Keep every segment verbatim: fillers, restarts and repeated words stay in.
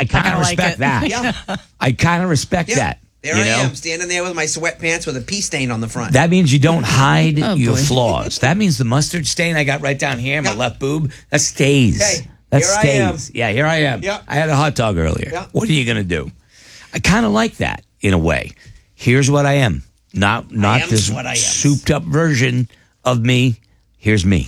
I kind of like respect it. that. Yeah. I kind of respect Yeah. that. There you I know? am, standing there with my sweatpants with a pea stain on the front. That means you don't hide Oh, your boy. flaws. That means the mustard stain I got right down here, my Yeah. left boob, that stays. Okay, that here I stays. am. Yeah, here I am. Yeah. I had a hot dog earlier. Yeah. What are you going to do? I kind of like that in a way. Here's what I am. Not not am this what I am. souped up version of me. Here's me.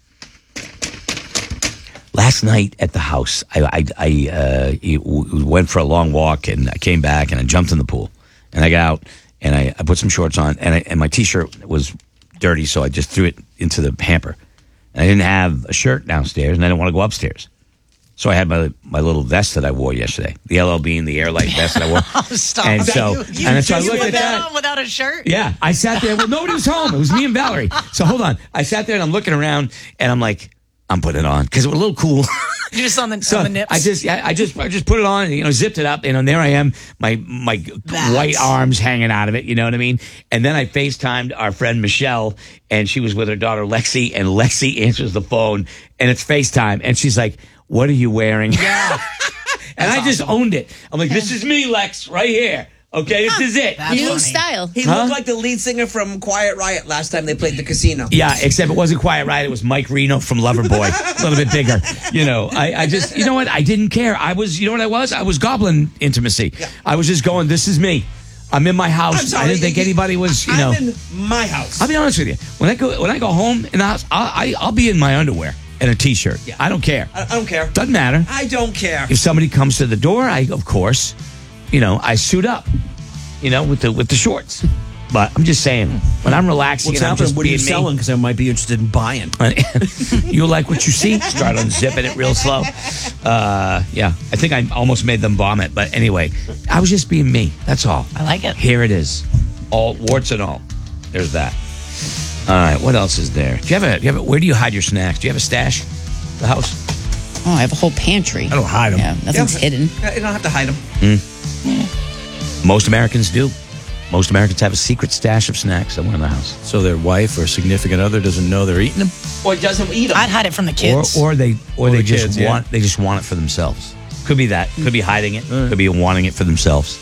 Last night at the house, I I, I uh, w- went for a long walk and I came back and I jumped in the pool and I got out and I, I put some shorts on and I, and my t-shirt was dirty, so I just threw it into the hamper. And I didn't have a shirt downstairs and I didn't want to go upstairs, so I had my my little vest that I wore yesterday, the L L Bean, the Airlight vest that I wore. Oh, stop. And so You- and so I you looked put at Put that. that on without a shirt? Yeah, I sat there. Well, nobody was home. It was me and Valerie. So hold on. I sat there and I'm looking around and I'm like, I'm putting it on because it was a little cool. You're just on the, So on the nips? I just, yeah, I just, I just put it on, you know, zipped it up, you know, and there I am, my my That's- white arms hanging out of it, you know what I mean? And then I FaceTimed our friend Michelle, and she was with her daughter Lexi, and Lexi answers the phone, and it's FaceTime, and she's like, "What are you wearing?" Yeah. and I just owned it. I'm like, "This is me, Lex, right here. Okay, this is it." That's New funny. style. He Huh? looked like the lead singer from Quiet Riot last time they played the casino. Yeah, except it wasn't Quiet Riot. It was Mike Reno from Loverboy. A little bit bigger. You know, I, I just, you know what? I didn't care. I was, you know what I was? I was goblin intimacy. Yeah. I was just going, this is me. I'm in my house. I'm sorry, I didn't think anybody was, you know. I'm in my house. I'll be honest with you. When I go when I go home in the house, I, I, I'll be in my underwear and a T-shirt. Yeah. I don't care. I, I don't care. Doesn't matter. I don't care. If somebody comes to the door, I, of course, you know, I suit up, you know, with the with the shorts. But I'm just saying, when I'm relaxing What's and I'm happening? just What are you being me, selling? Because I might be interested in buying. you like what you see? Start unzipping it real slow. Uh, yeah, I think I almost made them vomit. But anyway, I was just being me. That's all. I like it. Here it is, all warts and all. There's that. All right, what else is there? Do you have a? Do you have a where do you hide your snacks? Do you have a stash? The house? Oh, I have a whole pantry. I don't hide them. Yeah, nothing's Yeah. hidden. You don't have to hide them. Most Americans do. Most Americans have a secret stash of snacks somewhere in the house, So their wife or significant other doesn't know they're eating them? Or doesn't eat them. I'd hide it from the kids. or or they or, Or they the just kids, yeah. want they just want it for themselves. Could be that. Could be hiding it. Could be wanting it for themselves.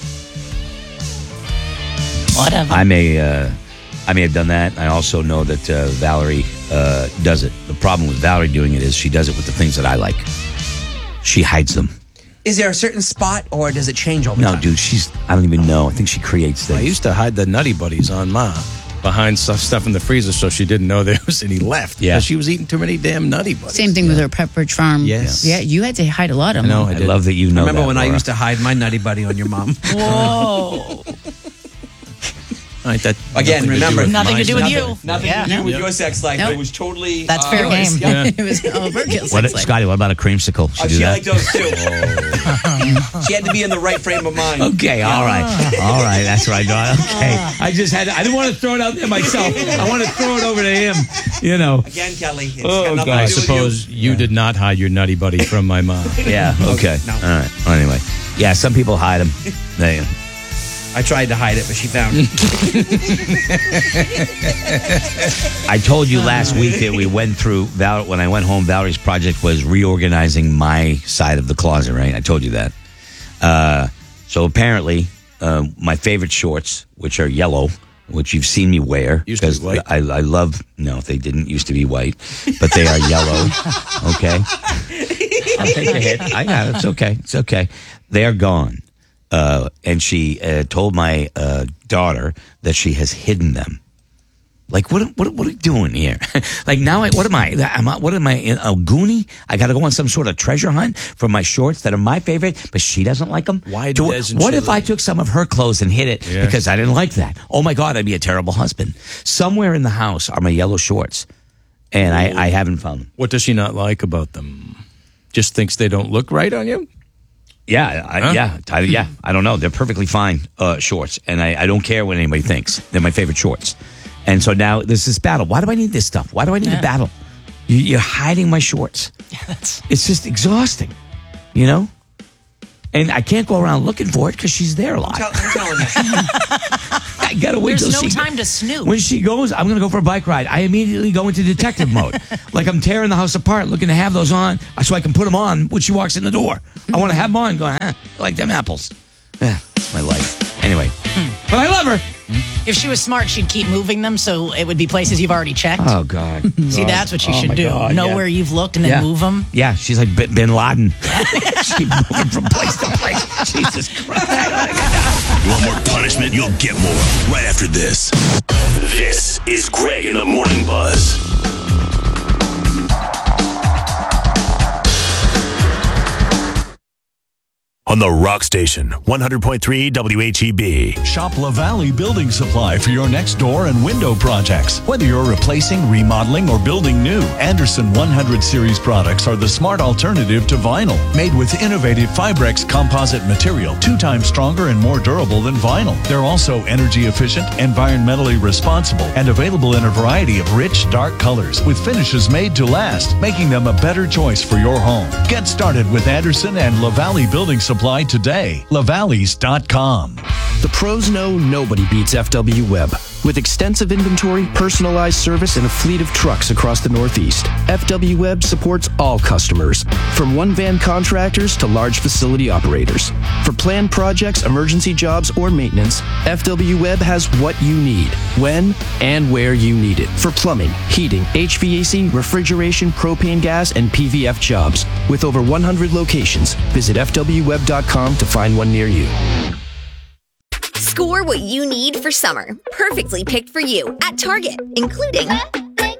Whatever. I may, uh, I may have done that. I also know that uh, Valerie uh, does it. The problem with Valerie doing it is she does it with the things that I like. She hides them. Is there a certain spot, or does it change all the No, time? dude, she's. I don't even know. I think she creates I things. used to hide the Nutty Buddies on Ma behind stuff, stuff in the freezer so she didn't know there was any left. Yeah. Because she was eating too many damn Nutty Buddies. Same thing with her Pepperidge Farm. Yes. Yeah, you had to hide a lot of I them. know. I, I did. love that you know. Remember that, when I Laura. used to hide my Nutty Buddy on your mom? Whoa. All right, that Again, nothing to do remember- with Nothing my to do with stuff. you. Nothing Yeah. to do with Yeah. your sex life. Nope. It was totally. That's uh, fair yours. game. Yeah. It was overkill. What, sex life. Scotty? What about a creamsicle? She Oh, do she that? liked those too. She had to be in the right frame of mind. Okay, all right, all right. That's what I thought. Okay, I just had. I didn't want to throw it out there myself. I want to throw it over to him. You know. Again, Kelly. It's Oh, got nothing God. I to do with suppose you. did not hide your Nutty Buddy from my mom. Yeah. Okay. No. All right. Well, anyway, yeah. Some people hide them. They. you. I tried to hide it, but she found it. I told you last week that we went through Val. When I went home, Valerie's project was reorganizing my side of the closet. Right? I told you that. Uh, so apparently, uh, my favorite shorts, which are yellow, which you've seen me wear, Used to be because white. I, I love. No, they didn't used to be white, but they are yellow. Okay. I'll take a hit. I got it. It's okay. It's okay. They're gone. Uh, and she uh, told my uh, daughter that she has hidden them. Like, what? What? What are we doing here? Like now, I, what am I? Am I? What am I? A goonie? I got to go on some sort of treasure hunt for my shorts that are my favorite, but she doesn't like them. Why Do- doesn't What she if like I took some of her clothes and hid it Yeah. because I didn't like that? Oh my God, I'd be a terrible husband. Somewhere in the house are my yellow shorts, and I, I haven't found them. What does she not like about them? Just thinks they don't look right on you? Yeah, I, Huh? yeah, I, yeah. I don't know. They're perfectly fine uh, shorts, and I, I don't care what anybody thinks. They're my favorite shorts. And so now there's this battle. Why do I need this stuff? Why do I need Yeah. a battle? You, you're hiding my shorts. That's- It's just exhausting, you know. And I can't go around looking for it because she's there a lot. Tell, I'm telling you. I gotta wait There's till no she time to snoop. When she goes, I'm gonna go for a bike ride. I immediately go into detective mode, like I'm tearing the house apart, looking to have those on so I can put them on when she walks in the door. I want to have them on, going, huh, I like them apples. Yeah, that's my life. Anyway, but I love her. If she was smart, she'd keep moving them so it would be places you've already checked. Oh God! See, that's what you Oh, should my do. God, know yeah. where you've looked and then Yeah. move them. Yeah, she's like Bin Bin Laden. She keeps moving from place to place. Jesus Christ! You want more punishment? You'll get more right after this. This is Greg in the Morning Buzz. On the Rock Station, one hundred point three W H E B. Shop LaValley Building Supply for your next door and window projects. Whether you're replacing, remodeling, or building new, Anderson one hundred series products are the smart alternative to vinyl. Made with innovative Fibrex composite material, two times stronger and more durable than vinyl. They're also energy efficient, environmentally responsible, and available in a variety of rich, dark colors with finishes made to last, making them a better choice for your home. Get started with Anderson and LaValley Building Supply today. lavalleys dot com. The pros know nobody beats F W Web. With extensive inventory, personalized service, and a fleet of trucks across the Northeast, F W Web supports all customers, from one-van contractors to large facility operators. For planned projects, emergency jobs, or maintenance, F W Web has what you need, when and where you need it. For plumbing, heating, H V A C, refrigeration, propane gas, and P V F jobs. With over one hundred locations, visit F W web dot com to find one near you. Score what you need for summer. Perfectly picked for you at Target, including Up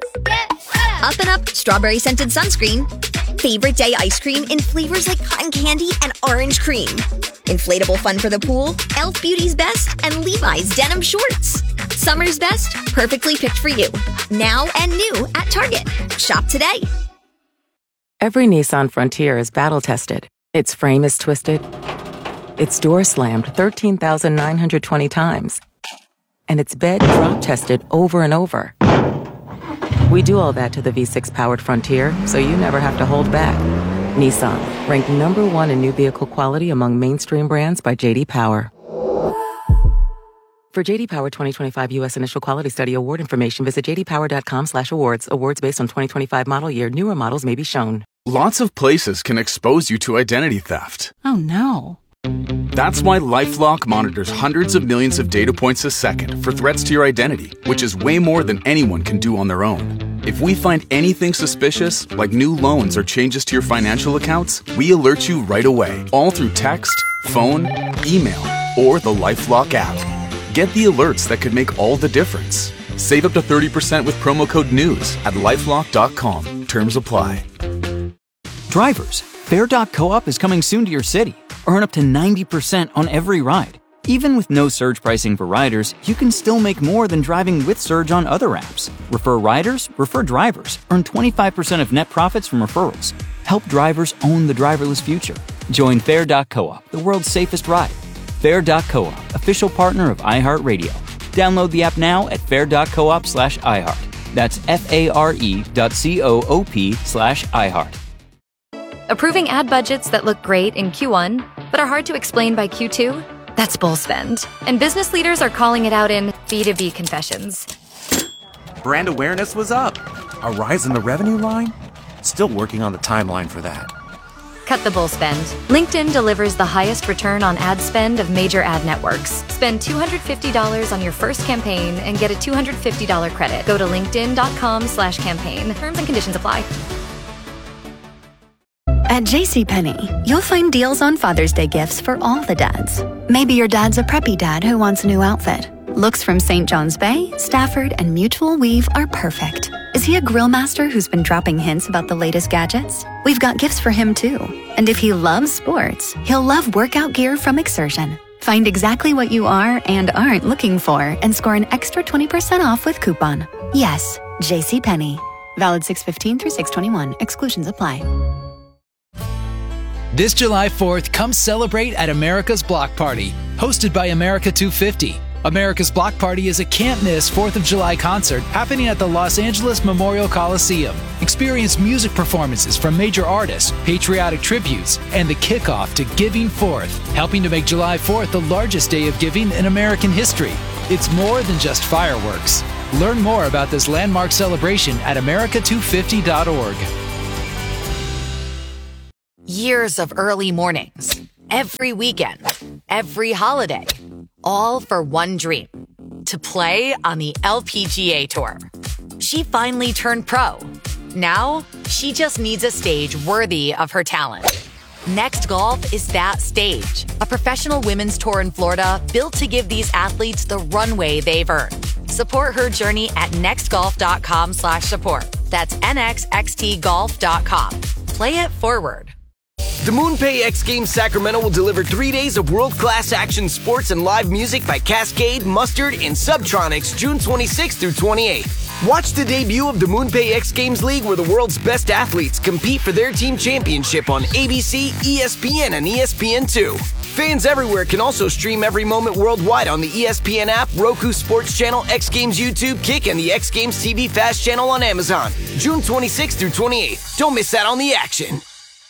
and Up Strawberry Scented Sunscreen, Favorite Day Ice Cream in flavors like cotton candy and orange cream, Inflatable Fun for the Pool, e l f Beauty's Best, and Levi's Denim Shorts. Summer's best, perfectly picked for you. Now and new at Target. Shop today. Every Nissan Frontier is battle-tested. Its frame is twisted. Its door slammed thirteen thousand nine hundred twenty times. And its bed drop tested over and over. We do all that to the V six powered Frontier, so you never have to hold back. Nissan, ranked number one in new vehicle quality among mainstream brands by J D Power. For J D Power twenty twenty-five U S Initial Quality Study award information, visit j d power dot com slash awards. Awards based on twenty twenty-five model year. Newer models may be shown. Lots of places can expose you to identity theft. Oh, no. That's why LifeLock monitors hundreds of millions of data points a second for threats to your identity, which is way more than anyone can do on their own. If we find anything suspicious, like new loans or changes to your financial accounts, we alert you right away, all through text, phone, email, or the LifeLock app. Get the alerts that could make all the difference. Save up to thirty percent with promo code NEWS at lifelock dot com. Terms apply. Drivers, Fair dot coop is coming soon to your city. Earn up to ninety percent on every ride. Even with no surge pricing for riders, you can still make more than driving with Surge on other apps. Refer riders, refer drivers. Earn twenty-five percent of net profits from referrals. Help drivers own the driverless future. Join Fair dot coop, the world's safest ride. Fair dot coop, official partner of iHeartRadio. Download the app now at fair dot coop slash iHeart. That's F-A-R-E dot C-O-O-P slash iHeart. Approving ad budgets that look great in Q one, but are hard to explain by Q two? That's bull spend. And business leaders are calling it out in B two B confessions. Brand awareness was up. A rise in the revenue line? Still working on the timeline for that. Cut the bull spend. LinkedIn delivers the highest return on ad spend of major ad networks. Spend two hundred fifty dollars on your first campaign and get a two hundred fifty dollars credit. Go to linkedin dot com slash campaign. Terms and conditions apply. At JCPenney, you'll find deals on Father's Day gifts for all the dads. Maybe your dad's a preppy dad who wants a new outfit. Looks from Saint John's Bay, Stafford, and Mutual Weave are perfect. Is he a grill master who's been dropping hints about the latest gadgets? We've got gifts for him too. And if he loves sports, he'll love workout gear from Exertion. Find exactly what you are and aren't looking for and score an extra twenty percent off with coupon. Yes, JCPenney. Valid six fifteen through six twenty-one. Exclusions apply. This July fourth, come celebrate at America's Block Party, hosted by America two fifty. America's Block Party is a can't-miss fourth of July concert happening at the Los Angeles Memorial Coliseum. Experience music performances from major artists, patriotic tributes, and the kickoff to Giving Fourth, helping to make July fourth the largest day of giving in American history. It's more than just fireworks. Learn more about this landmark celebration at America two fifty dot org. Years of early mornings, every weekend, every holiday, all for one dream, to play on the L P G A Tour. She finally turned pro. Now, she just needs a stage worthy of her talent. Next Golf is that stage, a professional women's tour in Florida built to give these athletes the runway they've earned. Support her journey at nextgolf.com slash support. That's nxxtgolf dot com. Play it forward. The MoonPay X Games Sacramento will deliver three days of world-class action sports and live music by Cascade, Mustard, and Subtronics June twenty-sixth through twenty-eighth. Watch the debut of the MoonPay X Games League where the world's best athletes compete for their team championship on A B C, E S P N, and E S P N two. Fans everywhere can also stream every moment worldwide on the E S P N app, Roku Sports Channel, X Games YouTube, Kick, and the X Games T V Fast Channel on Amazon. June twenty-sixth through twenty-eighth. Don't miss out on the action.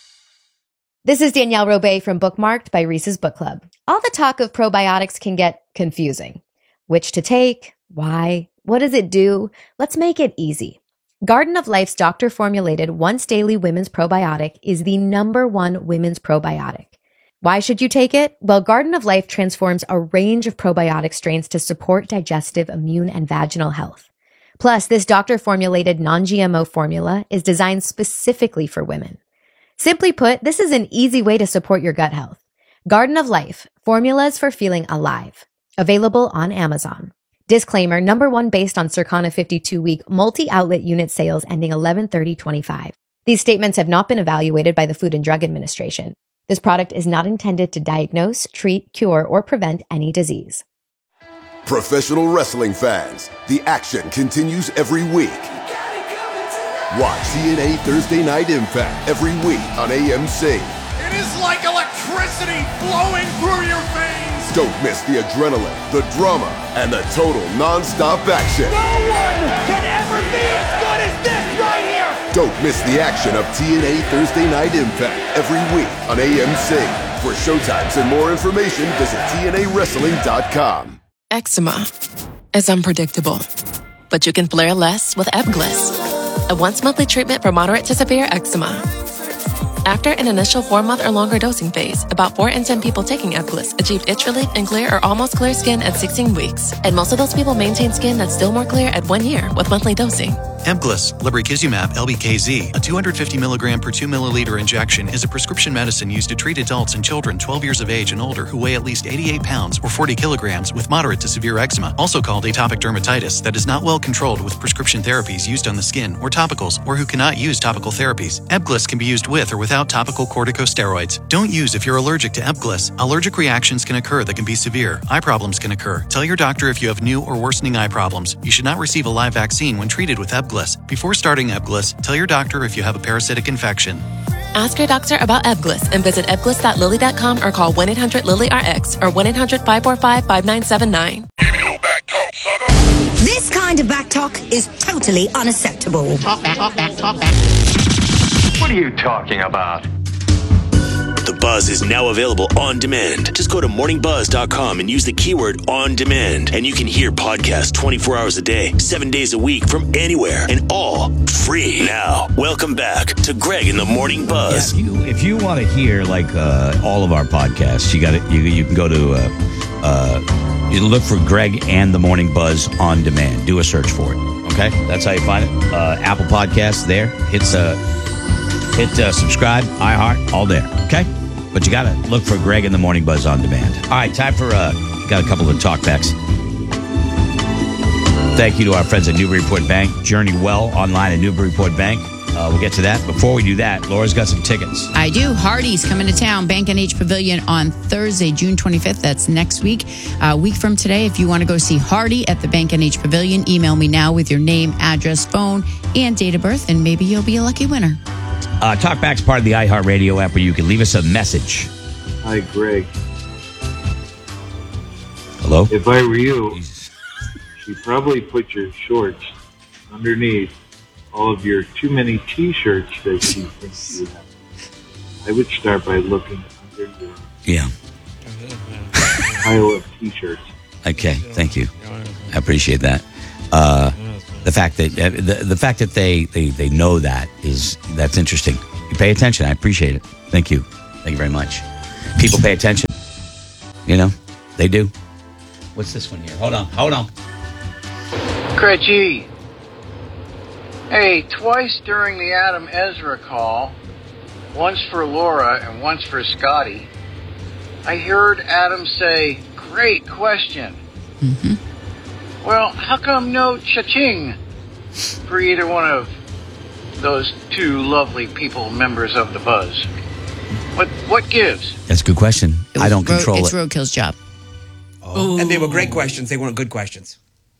This is Danielle Robay from Bookmarked by Reese's Book Club. All the talk of probiotics can get confusing. Which to take? Why? What does it do? Let's make it easy. Garden of Life's doctor-formulated once-daily women's probiotic is the number one women's probiotic. Why should you take it? Well, Garden of Life transforms a range of probiotic strains to support digestive, immune, and vaginal health. Plus, this doctor-formulated non-G M O formula is designed specifically for women. Simply put, this is an easy way to support your gut health. Garden of Life, formulas for feeling alive. Available on Amazon. Disclaimer, number one based on Circana fifty-two week multi-outlet unit sales ending eleven thirty twenty-five. These statements have not been evaluated by the Food and Drug Administration. This product is not intended to diagnose, treat, cure, or prevent any disease. Professional wrestling fans, the action continues every week. Watch T N A Thursday Night Impact every week on A M C. It is like electricity flowing through your veins. Don't miss the adrenaline, the drama, and the total non-stop action. No one can ever be as good as this right here. Don't miss the action of T N A Thursday Night Impact every week on A M C. For showtimes and more information, visit T N A wrestling dot com. Eczema is unpredictable, but you can flare less with Ebglyss, a once-monthly treatment for moderate to severe eczema. After an initial four-month or longer dosing phase, about four in ten people taking Ebglyss achieved itch relief and clear or almost clear skin at sixteen weeks, and most of those people maintain skin that's still more clear at one year with monthly dosing. Ebglyss, lebrikizumab L B K Z, a two hundred fifty milligram per two milliliter injection, is a prescription medicine used to treat adults and children twelve years of age and older who weigh at least eighty-eight pounds or forty kilograms with moderate to severe eczema, also called atopic dermatitis, that is not well controlled with prescription therapies used on the skin or topicals, or who cannot use topical therapies. Ebglyss can be used with or without topical corticosteroids. Don't use if you're allergic to Ebglyss. Allergic reactions can occur that can be severe. Eye problems can occur. Tell your doctor if you have new or worsening eye problems. You should not receive a live vaccine when treated with Ebglyss. Before starting Ebglyss, tell your doctor if you have a parasitic infection. Ask your doctor about Ebglyss and visit ebglyss dot lilly dot com or call one eight hundred lilly R X or one eight hundred five four five five nine seven nine. This kind of backtalk is totally unacceptable. Talk back, talk back, talk back. What are you talking about? The Buzz is now available on demand. Just go to morning buzz dot com and use the keyword on demand, and you can hear podcasts twenty-four hours a day, seven days a week from anywhere, and all free. Now, welcome back to Greg in the Morning Buzz. Yeah, if you, if you want to hear like uh, all of our podcasts, you got it. You, you can go to uh, uh, you look for Greg and the Morning Buzz on demand. Do a search for it. Okay, that's how you find it. Uh, Apple Podcasts there. Hits uh, hit uh, subscribe, iHeart, all there. Okay. But you got to look for Greg and the Morning Buzz on demand. All right, time for, uh, got a couple of talkbacks. Thank you to our friends at Newburyport Bank. Journey well online at Newburyport Bank. Uh, we'll get to that. Before we do that, Laura's got some tickets. I do. Hardee's coming to town. Bank N H Pavilion on Thursday, June twenty-fifth. That's next week. A week from today, if you want to go see Hardee at the Bank N H Pavilion, email me now with your name, address, phone, and date of birth, and maybe you'll be a lucky winner. Uh, Talkback's part of the iHeartRadio app where you can leave us a message. Hi, Greg. Hello? If I were you, you'd probably put your shorts underneath all of your too many T-shirts that you think you have. I would start by looking under your yeah. pile of T-shirts. Okay, thank you. I appreciate that. Uh, the fact that uh, the, the fact that they, they, they know that is that's interesting. You pay attention. I appreciate it. Thank you. Thank you very much. People pay attention. You know, they do. What's this one here? Hold on. Hold on. Cretchy. Hey, twice during the Adam Ezra call, once for Laura and once for Scotty, I heard Adam say, "Great question." Mm-hmm. Well, how come no cha-ching for either one of those two lovely people, members of the Buzz? What what gives? That's a good question. I don't Road, control it's it. Roadkill's job. Oh. And they were great questions. They weren't good questions.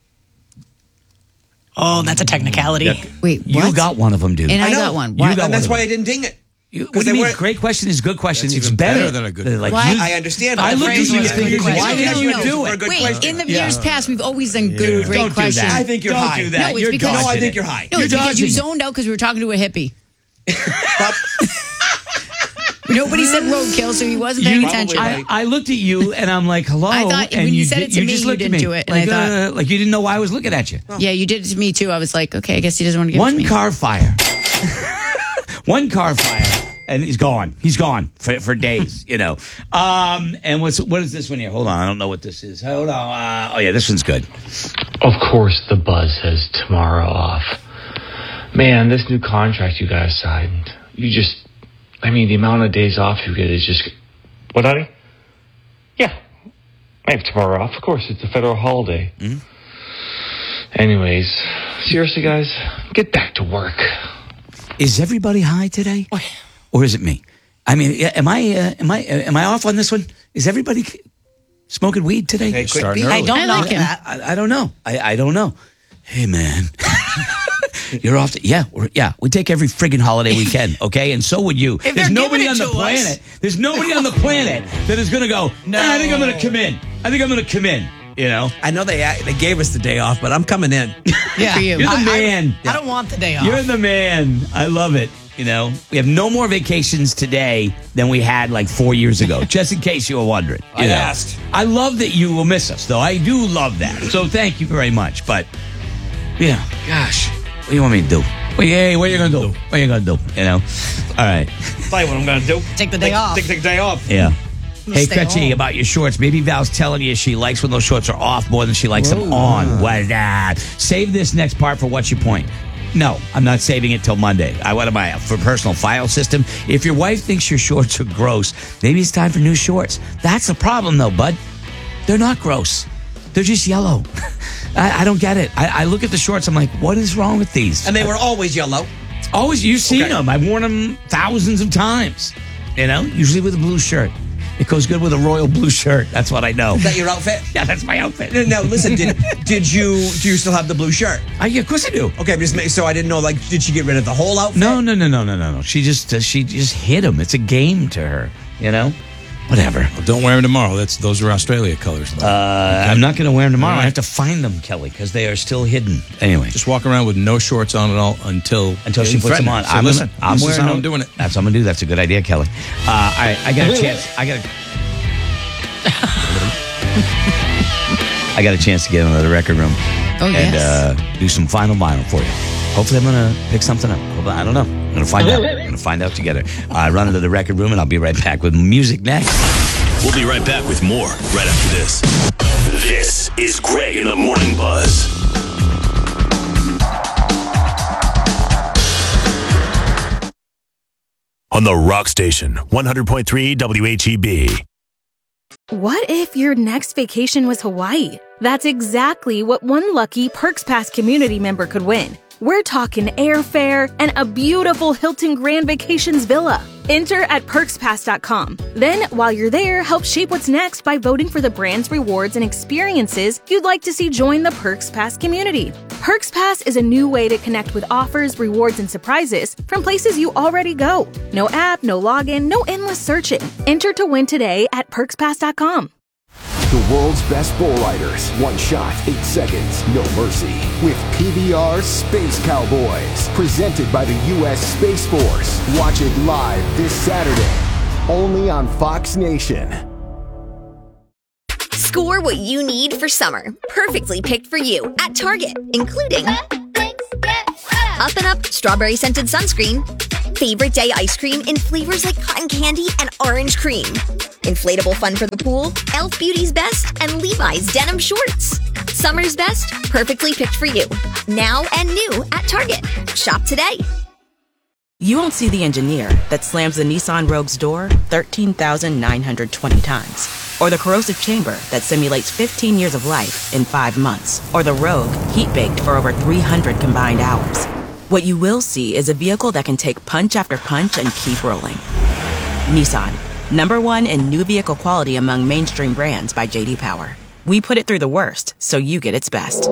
Oh, that's a technicality. Yeah. Wait, You what? got one of them, dude. And I, I know. got one. You Why? got And that's one why of I didn't ding it. You, what Because do you they mean? weren't- Great question is good question. That's It's even better, better than a good Like Why? you- I understand, but I the looked at phrase you was thinking, good why question. didn't No, you no, do no. it? For a good Wait, question. in the Yeah. years past, we've always done good, Yeah. great Don't do questions. that. I think you're Don't high. do that. No, it's You're because- No, I dodging think it. you're high. No, You're it's because you dodging it. zoned out because we were talking to a hippie. Nobody said roadkill, so he wasn't paying You- attention. I, I looked at you and I'm like, hello. I thought and when you said di- it to me, just you looked at didn't me. do it, and Like, I thought- uh, like you didn't know why I was looking at you. Yeah, you did it to me too. I was like, okay, I guess he doesn't want to give it to One me. car fire. One car fire. And he's gone. He's gone for, for days, you know. Um, and what's what is this one here? Hold on. I don't know what this is. Hold on. Uh, oh, yeah, this one's good. Of course, the Buzz has tomorrow off. Man, this new contract you guys signed, you just, I mean, the amount of days off you get is just. What, honey? Yeah. I have tomorrow off. Of course, it's a federal holiday. Mm-hmm. Anyways, seriously, guys, get back to work. Is everybody high today? Or is it me? I mean, yeah, am I uh, am I uh, am I off on this one? Is everybody smoking weed today? They could be. I don't I know like him. that. I, I don't know. I, I don't know. Hey, man. You're off. To, yeah, we're, yeah. We take every friggin' holiday we can, okay? And so would you. If There's they're nobody giving on it the to us. planet. There's nobody on the planet that is going to go, No. "Ah, I think I'm going to come in. I think I'm going to come in. You know? I know they they gave us the day off, but I'm coming in. Yeah. For you. You're the I- I- man. I don't want the day off. You're the man. I love it. You know, we have no more vacations today than we had like four years ago, just in case you were wondering. You I know. asked. I love that you will miss us, though. I do love that. So thank you very much. But, yeah, gosh, what do you want me to do? What, hey, what are you going to do? What are you going to do? You know? All right. Tell you what I'm going to do. Take the day off. Take the day off. Yeah. gonna Hey, stay Kretchy, home. about your shorts. Maybe Val's telling you she likes when those shorts are off more than she likes them on. What is that? Save this next part for What's Your Point? No, I'm not saving it till Monday. I want to buy it for personal file system. If your wife thinks your shorts are gross, maybe it's time for new shorts. That's the problem, though, bud. They're not gross. They're just yellow. I, I don't get it. I, I look at the shorts. I'm like, what is wrong with these? And they were always yellow. Always, you've seen Okay. them. I've worn them thousands of times. You know, usually with a blue shirt. It goes good with a royal blue shirt. That's what I know. Is that your outfit? Yeah, that's my outfit. No, no, listen, did did you do you still have the blue shirt? I, yeah, of course I do. Okay, just make, so I didn't know. Like, did she get rid of the whole outfit? No, no, no, no, no, no, no. She just uh, she just hit him. It's a game to her. You know, whatever. Well, don't wear them tomorrow. That's those are Australia colors. Though. Uh, I'm not going to wear them tomorrow. All right. I have to find them, Kelly, because they are still hidden. Anyway, Just walk around with no shorts on at all until until she and puts them threaten on. her. So I'm listen, gonna, I'm this wearing is how them. I'm doing it. That's what I'm gonna do. That's a good idea, Kelly. Uh, I I got a chance. I got a. I got a chance to get into the record room Oh, and yes. uh, do some final vinyl for you. Hopefully, I'm gonna pick something up. Hopefully- I don't know. I'm gonna find out. I'm gonna find out together. Uh, run into the record room, and I'll be right back with music next. We'll be right back with more right after this. This is Greg in the Morning Buzz. On the Rock Station, one hundred point three W H E B. What if your next vacation was Hawaii? That's exactly what one lucky Perks Pass community member could win. We're talking airfare and a beautiful Hilton Grand Vacations villa. Enter at perks pass dot com. Then, while you're there, help shape what's next by voting for the brands, rewards, and experiences you'd like to see join the Perks Pass community. Perks Pass is a new way to connect with offers, rewards, and surprises from places you already go. No app, no login, no endless searching. Enter to win today at perks pass dot com. The world's best bull riders. One shot, eight seconds, no mercy. With P B R Space Cowboys. Presented by the U S Space Force. Watch it live this Saturday. Only on Fox Nation. Score what you need for summer. Perfectly picked for you at Target, including Up and Up Strawberry Scented Sunscreen, Favorite Day Ice Cream in flavors like cotton candy and orange cream, Inflatable Fun for the Pool, e l f Beauty's Best, and Levi's Denim Shorts. Summer's best, perfectly picked for you. Now and new at Target. Shop today. You won't see the engineer that slams the Nissan Rogue's door thirteen thousand nine hundred twenty times. Or the corrosive chamber that simulates fifteen years of life in five months. Or the Rogue heat-baked for over three hundred combined hours. What you will see is a vehicle that can take punch after punch and keep rolling. Nissan, number one in new vehicle quality among mainstream brands by J D Power. We put it through the worst, so you get its best.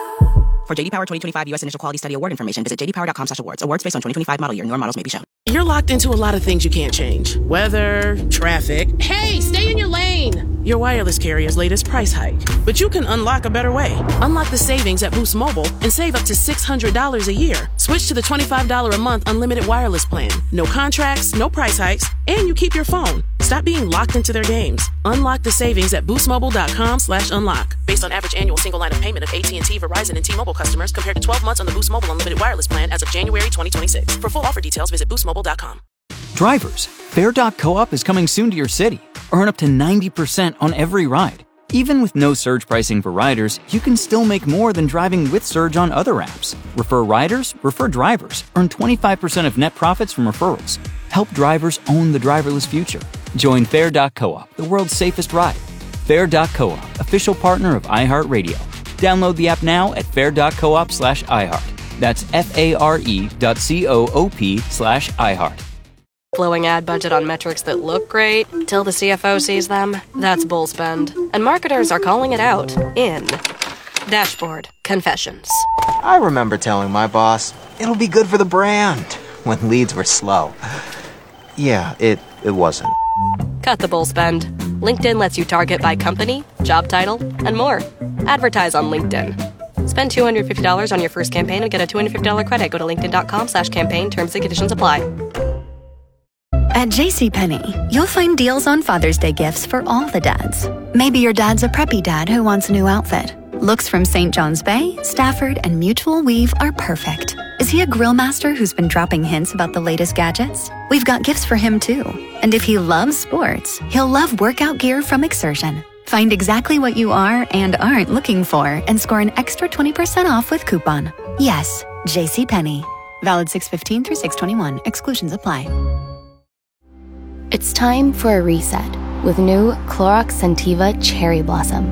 For J D Power twenty twenty-five U S Initial Quality Study Award information, visit j d power dot com slash awards. Awards based on twenty twenty-five model year. Newer models may be shown. You're locked into a lot of things you can't change. Weather, traffic. Hey, stay in your lane! Your wireless carrier's latest price hike. But you can unlock a better way. Unlock the savings at Boost Mobile and save up to six hundred dollars a year. Switch to the twenty-five dollars a month unlimited wireless plan. No contracts, no price hikes, and you keep your phone. Stop being locked into their games. Unlock the savings at boostmobile.com slash unlock. Based on average annual single line of payment of A T and T, Verizon, and T-Mobile customers compared to twelve months on the Boost Mobile unlimited wireless plan as of January twenty twenty-six. For full offer details, visit boost mobile dot com. Drivers, Fair dot co-op is coming soon to your city. Earn up to ninety percent on every ride. Even with no surge pricing for riders, you can still make more than driving with Surge on other apps. Refer riders, refer drivers. Earn twenty-five percent of net profits from referrals. Help drivers own the driverless future. Join Fair dot co-op, the world's safest ride. Fair dot co-op, official partner of iHeartRadio. Download the app now at fair dot coop slash iHeart. That's F-A-R-E dot C-O-O-P slash iHeart. Blowing ad budget on metrics that look great till the C F O sees them? That's bull spend. And marketers are calling it out in Dashboard Confessions. I remember telling my boss, it'll be good for the brand, when leads were slow. Yeah, it, it wasn't. Cut the bull spend. LinkedIn lets you target by company, job title, and more. Advertise on LinkedIn. Spend two hundred fifty dollars on your first campaign and get a two hundred fifty dollars credit. Go to linkedin.com slash campaign. Terms and conditions apply. At JCPenney, you'll find deals on Father's Day gifts for all the dads. Maybe your dad's a preppy dad who wants a new outfit. Looks from Saint John's Bay, Stafford, and Mutual Weave are perfect. Is he a grill master who's been dropping hints about the latest gadgets? We've got gifts for him too. And if he loves sports, he'll love workout gear from Exertion. Find exactly what you are and aren't looking for and score an extra twenty percent off with coupon. Yes, JCPenney. Valid six fifteen through six twenty-one. Exclusions apply. It's time for a reset with new Clorox Scentiva Cherry Blossom.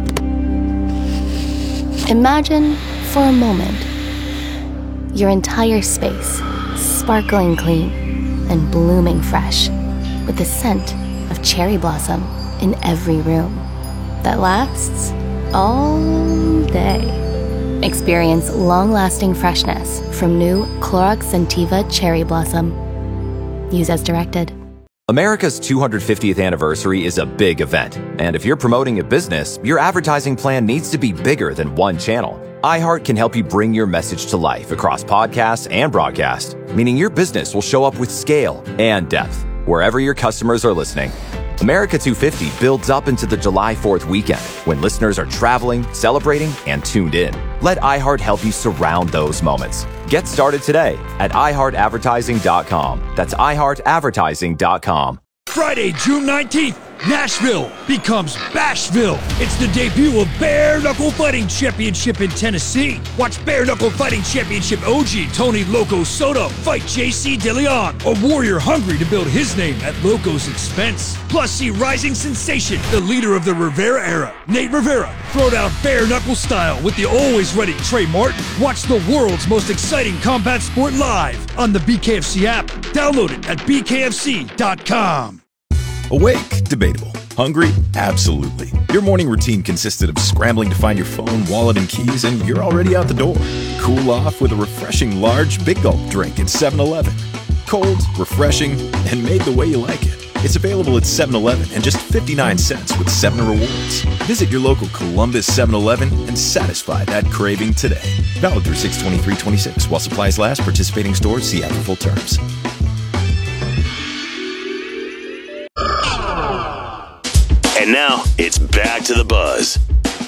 Imagine, for a moment, your entire space sparkling clean and blooming fresh with the scent of cherry blossom in every room that lasts all day. Experience long-lasting freshness from new Clorox Scentiva Cherry Blossom. Use as directed. America's two hundred fiftieth anniversary is a big event, and if you're promoting a business, your advertising plan needs to be bigger than one channel. iHeart can help you bring your message to life across podcasts and broadcast, meaning your business will show up with scale and depth wherever your customers are listening. America two fifty builds up into the July fourth weekend when listeners are traveling, celebrating, and tuned in. Let iHeart help you surround those moments. Get started today at i heart advertising dot com. That's i heart advertising dot com. Friday, June nineteenth, Nashville becomes Bashville. It's the debut of Bare Knuckle Fighting Championship in Tennessee. Watch Bare Knuckle Fighting Championship O G Tony Loco Soto fight J C DeLeon, a warrior hungry to build his name at Loco's expense. Plus, see rising sensation, the leader of the Rivera era, Nate Rivera, throw down bare knuckle style with the always ready Trey Martin. Watch the world's most exciting combat sport live on the B K F C app. Download it at b k f c dot com. Awake? Debatable. Hungry? Absolutely. Your morning routine consisted of scrambling to find your phone, wallet, and keys, and you're already out the door. Cool off with a refreshing large Big Gulp drink at seven eleven. Cold, refreshing, and made the way you like it. It's available at seven eleven and just fifty-nine cents with seven rewards. Visit your local Columbus seven eleven and satisfy that craving today. Valid through six twenty-three twenty-six. While supplies last, participating stores see app for full terms. And now Now, it's back to the Buzz.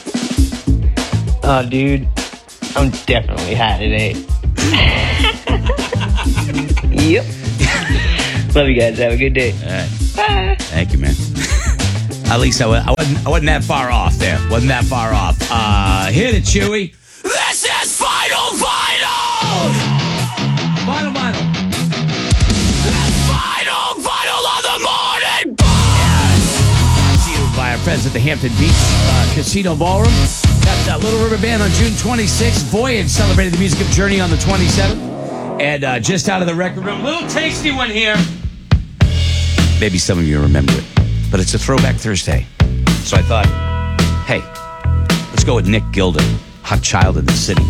Oh, dude, I'm definitely high today. Yep. Love you guys. Have a good day. All right. Bye. Thank you, man. At least I, wa- I, wasn't, I wasn't that far off there. Wasn't that far off. Uh, hit it, Chewy. This is Final Final! Final, final. Final Final of the morning! Brought to you by our friends at the Hampton Beach uh, Casino Ballroom. Got uh, Little River Band on June twenty-sixth. Voyage celebrated the music of Journey on the twenty-seventh. And uh, just out of the record room, little tasty one here. Maybe some of you remember it, but it's a Throwback Thursday. So I thought, hey, let's go with Nick Gilder, Hot Child in the City.